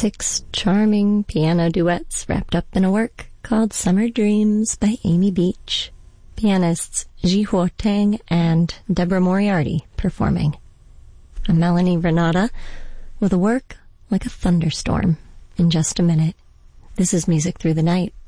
6 charming piano duets wrapped up in a work called Summer Dreams by Amy Beach. Pianists Ji-Ho Tang and Deborah Moriarty performing. I'm Melanie Renata with a work like a thunderstorm in just a minute. This is Music Through the Night.